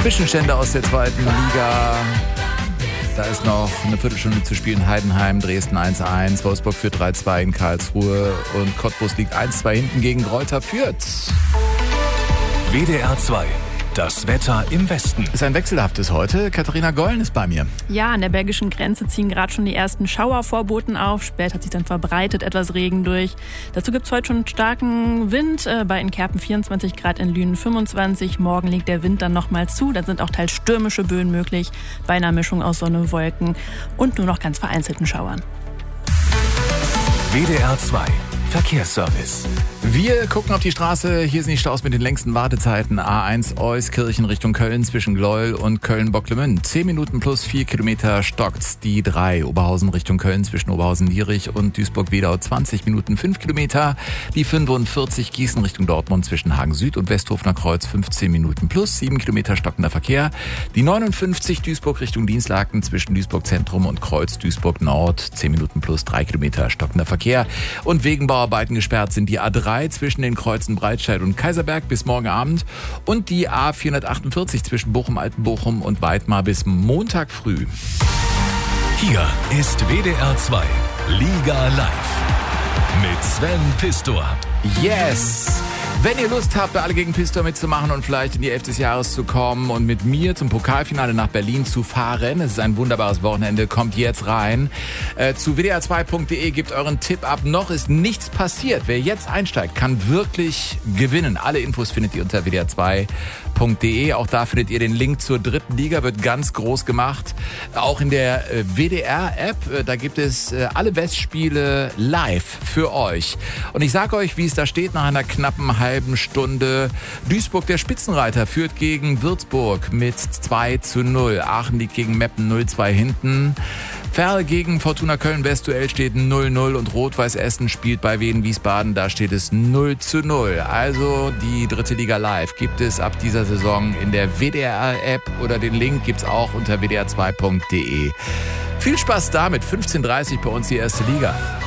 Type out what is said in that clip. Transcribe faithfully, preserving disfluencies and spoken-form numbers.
Zwischenstände aus der zweiten Liga. Da ist noch eine Viertelstunde zu spielen. Heidenheim, Dresden eins eins, Wolfsburg führt drei zwei in Karlsruhe und Cottbus liegt eins zwei hinten gegen Greuther Fürth. W D R zwei. Das Wetter im Westen. Ist ein wechselhaftes heute. Katharina Gollen ist bei mir. Ja, an der belgischen Grenze ziehen gerade schon die ersten Schauervorboten auf. Später hat sich dann verbreitet etwas Regen durch. Dazu gibt es heute schon starken Wind. Äh, bei in Kerpen vierundzwanzig Grad, in Lünen fünfundzwanzig. Morgen legt der Wind dann nochmal zu. Dann sind auch teils stürmische Böen möglich. Bei einer Mischung aus Sonne und Wolken und nur noch ganz vereinzelten Schauern. W D R zwei. Verkehrsservice. Wir gucken auf die Straße. Hier sind die Staus mit den längsten Wartezeiten. A eins Euskirchen Richtung Köln zwischen Gleuel und Köln-Bocklemünd. zehn Minuten plus vier Kilometer stockt's. Die drei Oberhausen Richtung Köln zwischen Oberhausen-Lierich und Duisburg-Wedau zwanzig Minuten fünf Kilometer. Die fünfundvierzig Gießen Richtung Dortmund zwischen Hagen Süd und Westhofener Kreuz fünfzehn Minuten plus sieben Kilometer stockender Verkehr. Die neunundfünfzig Duisburg Richtung Dienstlaken zwischen Duisburg Zentrum und Kreuz Duisburg Nord zehn Minuten plus drei Kilometer stockender Verkehr. Und wegen Bauarbeiten gesperrt sind die A drei zwischen den Kreuzen Breitscheid und Kaiserberg bis morgen Abend und die A vierhundertachtundvierzig zwischen Bochum-Altenbochum und Weidmar bis Montag früh. Hier ist W D R zwei Liga Live mit Sven Pistor. Yes! Wenn ihr Lust habt, alle gegen Pistor mitzumachen und vielleicht in die Elf des Jahres zu kommen und mit mir zum Pokalfinale nach Berlin zu fahren, es ist ein wunderbares Wochenende, kommt jetzt rein. Äh, zu w d r zwei punkt d e, gebt euren Tipp ab. Noch ist nichts passiert. Wer jetzt einsteigt, kann wirklich gewinnen. Alle Infos findet ihr unter w d r zwei punkt d e. Auch da findet ihr den Link zur dritten Liga, wird ganz groß gemacht. Auch in der äh, W D R-App, äh, da gibt es äh, alle Westspiele live für euch. Und ich sage euch, wie es da steht nach einer knappen halben Stunde. Duisburg, der Spitzenreiter, führt gegen Würzburg mit zwei zu null. Aachen liegt gegen Meppen null zwei hinten. Ferl gegen Fortuna Köln-West, Duell steht null null und Rot-Weiß Essen spielt bei Wien Wiesbaden, da steht es null zu null. Also die dritte Liga live gibt es ab dieser Saison in der W D R-App oder den Link gibt's auch unter w d r zwei punkt d e. Viel Spaß damit, fünfzehn Uhr dreißig bei uns die erste Liga.